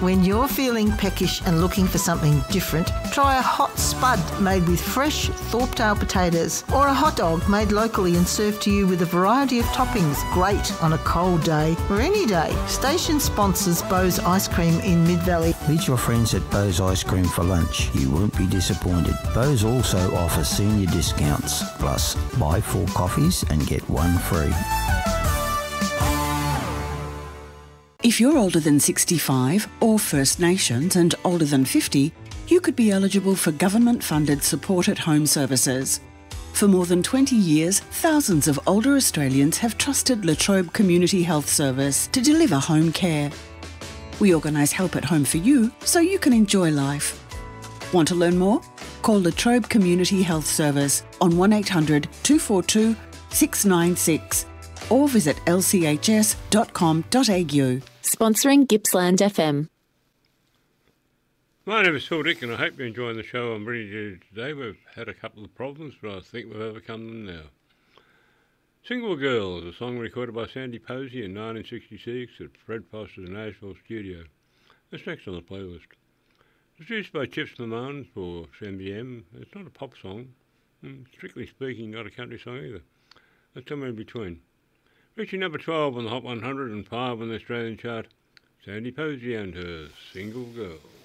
When you're feeling peckish and looking for something different, try a hot spud made with fresh Thorpedale potatoes, or a hot dog made locally and served to you with a variety of toppings. Great on a cold day or any day. Station sponsors Bo's Ice Cream in Mid-Valley. Meet your friends at Bo's Ice Cream for lunch. You won't be disappointed. Bo's also offers senior discounts, plus buy 4 coffees and get 1 free. If you're older than 65 or First Nations and older than 50, you could be eligible for government-funded support at home services. For more than 20 years, thousands of older Australians have trusted La Trobe Community Health Service to deliver home care. We organise help at home for you so you can enjoy life. Want to learn more? Call La Trobe Community Health Service on 1800 242 696 or visit lchs.com.au. Sponsoring Gippsland FM. My name is Phil Dick and I hope you're enjoying the show I'm bringing you today. We've had a couple of problems, but I think we've overcome them now. Single Girl is a song recorded by Sandy Posey in 1966 at Fred Foster's Nashville studio. It's next on the playlist. Produced by Chips Lamont for CMBM. It's not a pop song. Strictly speaking, not a country song either. It's somewhere in between. Reaching number 12 on the Hot 100 and 5 on the Australian chart, Sandy Posey and her Single Girl.